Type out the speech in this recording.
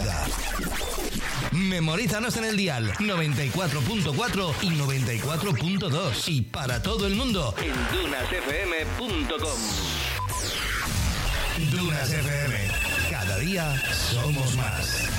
Málaga. Memorízanos en el dial 94.4 y 94.2 y para todo el mundo en dunasfm.com. Dunas FM. Cada día somos más.